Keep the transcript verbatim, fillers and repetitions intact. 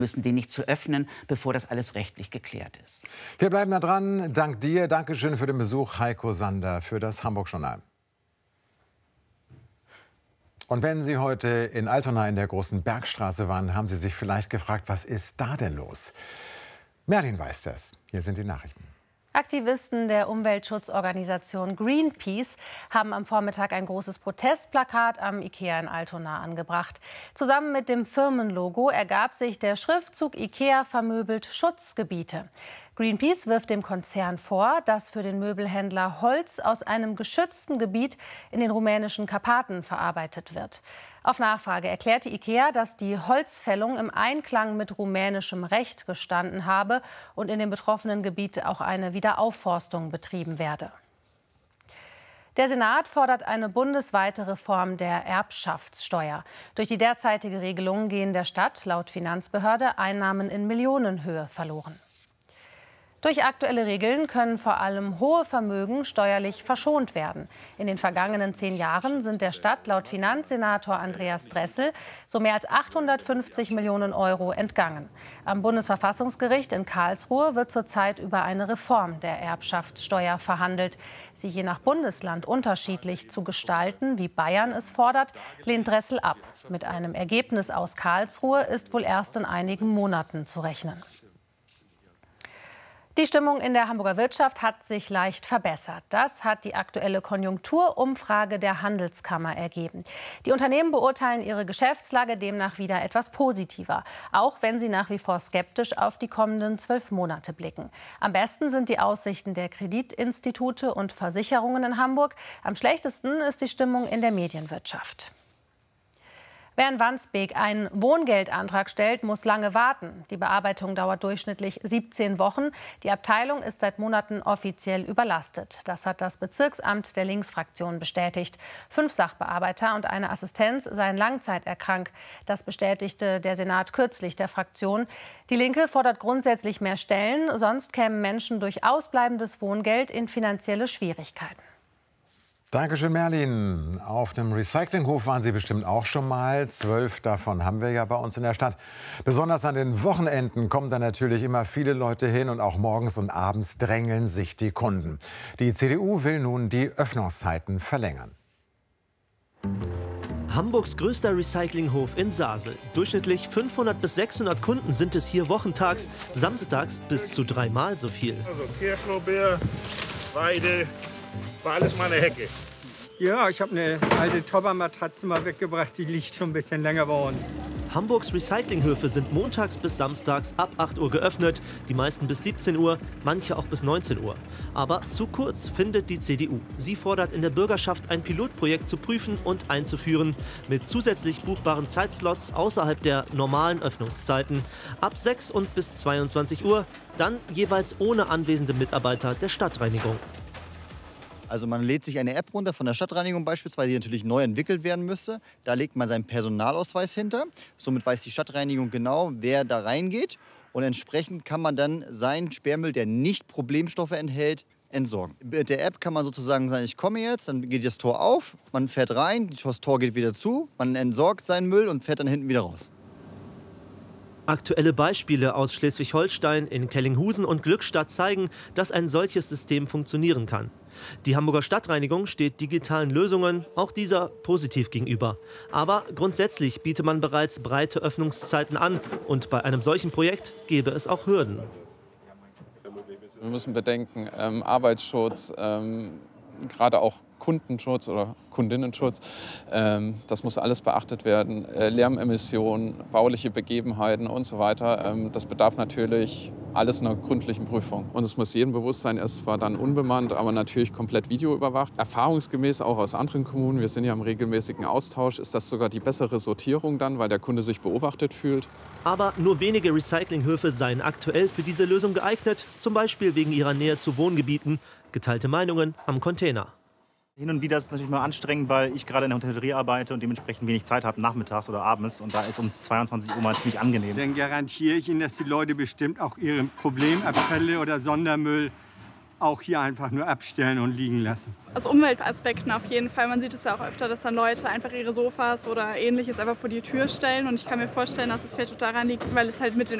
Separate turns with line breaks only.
müssen, den nicht zu öffnen, bevor das alles rechtlich geklärt ist.
Wir bleiben da dran. Dank dir. Dankeschön für den Besuch, Heiko Sander, für das Hamburg-Journal. Und wenn Sie heute in Altona in der Großen Bergstraße waren, haben Sie sich vielleicht gefragt, was ist da denn los? Merlin weiß das. Hier sind die Nachrichten.
Aktivisten der Umweltschutzorganisation Greenpeace haben am Vormittag ein großes Protestplakat am IKEA in Altona angebracht. Zusammen mit dem Firmenlogo ergab sich der Schriftzug IKEA vermöbelt Schutzgebiete. Greenpeace wirft dem Konzern vor, dass für den Möbelhändler Holz aus einem geschützten Gebiet in den rumänischen Karpaten verarbeitet wird. Auf Nachfrage erklärte IKEA, dass die Holzfällung im Einklang mit rumänischem Recht gestanden habe und in dem betroffenen Gebiet auch eine Wiederaufforstung betrieben werde. Der Senat fordert eine bundesweite Reform der Erbschaftssteuer. Durch die derzeitige Regelung gehen der Stadt laut Finanzbehörde Einnahmen in Millionenhöhe verloren. Durch aktuelle Regeln können vor allem hohe Vermögen steuerlich verschont werden. In den vergangenen zehn Jahren sind der Stadt laut Finanzsenator Andreas Dressel so mehr als achthundertfünfzig Millionen Euro entgangen. Am Bundesverfassungsgericht in Karlsruhe wird zurzeit über eine Reform der Erbschaftssteuer verhandelt. Sie je nach Bundesland unterschiedlich zu gestalten, wie Bayern es fordert, lehnt Dressel ab. Mit einem Ergebnis aus Karlsruhe ist wohl erst in einigen Monaten zu rechnen. Die Stimmung in der Hamburger Wirtschaft hat sich leicht verbessert. Das hat die aktuelle Konjunkturumfrage der Handelskammer ergeben. Die Unternehmen beurteilen ihre Geschäftslage demnach wieder etwas positiver, auch wenn sie nach wie vor skeptisch auf die kommenden zwölf Monate blicken. Am besten sind die Aussichten der Kreditinstitute und Versicherungen in Hamburg. Am schlechtesten ist die Stimmung in der Medienwirtschaft. Wer in Wandsbek einen Wohngeldantrag stellt, muss lange warten. Die Bearbeitung dauert durchschnittlich siebzehn Wochen. Die Abteilung ist seit Monaten offiziell überlastet. Das hat das Bezirksamt der Linksfraktion bestätigt. Fünf Sachbearbeiter und eine Assistenz seien langzeiterkrankt. Das bestätigte der Senat kürzlich der Fraktion. Die Linke fordert grundsätzlich mehr Stellen, sonst kämen Menschen durch ausbleibendes Wohngeld in finanzielle Schwierigkeiten.
Dankeschön, Merlin. Auf einem Recyclinghof waren Sie bestimmt auch schon mal. Zwölf davon haben wir ja bei uns in der Stadt. Besonders an den Wochenenden kommen da natürlich immer viele Leute hin und auch morgens und abends drängeln sich die Kunden. Die C D U will nun die Öffnungszeiten verlängern.
Hamburgs größter Recyclinghof in Sasel. Durchschnittlich fünfhundert bis sechshundert Kunden sind es hier wochentags, samstags bis zu dreimal so viel.
Also Kirschlorbeer, Weide, war alles meine Hecke.
Ja, ich habe eine alte Topper-Matratze mal weggebracht, die liegt schon ein bisschen länger bei uns.
Hamburgs Recyclinghöfe sind montags bis samstags ab acht Uhr geöffnet, die meisten bis siebzehn Uhr, manche auch bis neunzehn Uhr. Aber zu kurz findet die C D U. Sie fordert in der Bürgerschaft, ein Pilotprojekt zu prüfen und einzuführen, mit zusätzlich buchbaren Zeitslots außerhalb der normalen Öffnungszeiten, ab sechs und bis zweiundzwanzig Uhr, dann jeweils ohne anwesende Mitarbeiter der Stadtreinigung.
Also man lädt sich eine App runter von der Stadtreinigung beispielsweise, die natürlich neu entwickelt werden müsste. Da legt man seinen Personalausweis hinter. Somit weiß die Stadtreinigung genau, wer da reingeht. Und entsprechend kann man dann seinen Sperrmüll, der nicht Problemstoffe enthält, entsorgen. Mit der App kann man sozusagen sagen, ich komme jetzt, dann geht das Tor auf, man fährt rein, das Tor geht wieder zu, man entsorgt seinen Müll und fährt dann hinten wieder raus.
Aktuelle Beispiele aus Schleswig-Holstein, in Kellinghusen und Glückstadt zeigen, dass ein solches System funktionieren kann. Die Hamburger Stadtreinigung steht digitalen Lösungen, auch dieser, positiv gegenüber. Aber grundsätzlich biete man bereits breite Öffnungszeiten an und bei einem solchen Projekt gäbe es auch Hürden.
Wir müssen bedenken, ähm, Arbeitsschutz, ähm, gerade auch Kundenschutz oder Kundinnenschutz, ähm, das muss alles beachtet werden. Äh, Lärmemissionen, bauliche Begebenheiten und so weiter. Ähm, das bedarf natürlich alles einer gründlichen Prüfung. Und es muss jedem bewusst sein, es war dann unbemannt, aber natürlich komplett videoüberwacht. Erfahrungsgemäß auch aus anderen Kommunen, wir sind ja im regelmäßigen Austausch, ist das sogar die bessere Sortierung dann, weil der Kunde sich beobachtet fühlt.
Aber nur wenige Recyclinghöfe seien aktuell für diese Lösung geeignet, zum Beispiel wegen ihrer Nähe zu Wohngebieten. Geteilte Meinungen am Container.
Hin und wieder ist es natürlich mal anstrengend, weil ich gerade in der Hotellerie arbeite und dementsprechend wenig Zeit habe, nachmittags oder abends. Und da ist um zweiundzwanzig Uhr mal ziemlich angenehm.
Dann garantiere ich Ihnen, dass die Leute bestimmt auch ihre Problemabfälle oder Sondermüll auch hier einfach nur abstellen und liegen lassen.
Aus Umweltaspekten auf jeden Fall. Man sieht es ja auch öfter, dass dann Leute einfach ihre Sofas oder Ähnliches einfach vor die Tür stellen. Und ich kann mir vorstellen, dass es vielleicht auch daran liegt, weil es halt mit den